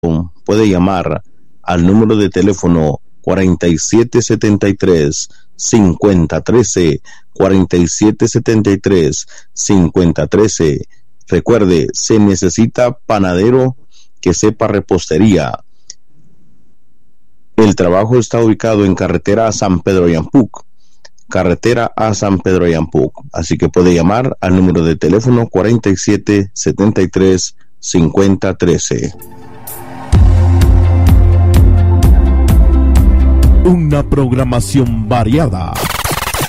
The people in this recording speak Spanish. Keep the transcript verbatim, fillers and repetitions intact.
puede llamar al número de teléfono cuarenta y siete setenta y tres, cincuenta trece, cuarenta y siete setenta y tres, cincuenta trece. Recuerde, se necesita panadero que sepa repostería. El trabajo está ubicado en carretera a San Pedro Yampuc, carretera a San Pedro Yampuc, así que puede llamar al número de teléfono cuarenta y siete setenta y tres, cincuenta trece. Una programación variada,